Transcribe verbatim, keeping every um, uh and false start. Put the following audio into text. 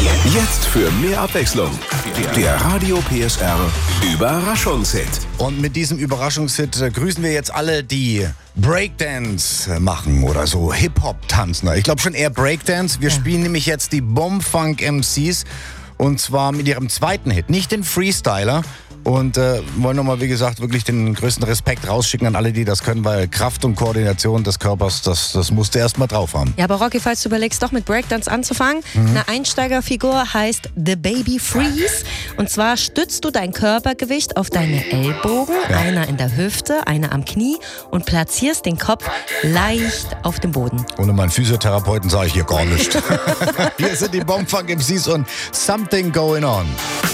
Jetzt für mehr Abwechslung. Der Radio P S R Überraschungshit. Und mit diesem Überraschungshit äh, grüßen wir jetzt alle, die Breakdance machen oder so Hip-Hop-Tanzen. Ich glaube schon eher Breakdance. Wir ja. spielen nämlich jetzt die Bomb-Funk M Cs und zwar mit ihrem zweiten Hit, nicht den Freestyler. Und äh, wollen nochmal, wie gesagt, wirklich den größten Respekt rausschicken an alle, die das können, weil Kraft und Koordination des Körpers, das, das musst du erst mal drauf haben. Ja, aber Rocky, falls du überlegst, doch mit Breakdance anzufangen, mhm. eine Einsteigerfigur heißt The Baby Freeze. Und zwar stützt du dein Körpergewicht auf deine Ellbogen, ja. einer in der Hüfte, einer am Knie und platzierst den Kopf leicht auf dem Boden. Ohne meinen Physiotherapeuten sage ich hier gar nichts. Hier sind die Bomb-Funk M Cs und Something Going On.